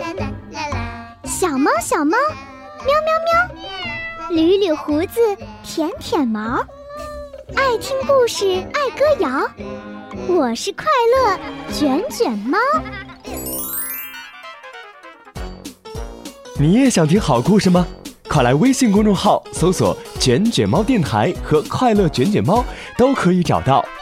小猫小猫，喵喵喵，捋捋胡子，舔舔毛，爱听故事，爱歌谣。我是快乐卷卷猫。 你也想听好故事吗？快来微信公众号搜索“卷卷猫电台”和“快乐卷卷猫”，都可以找到。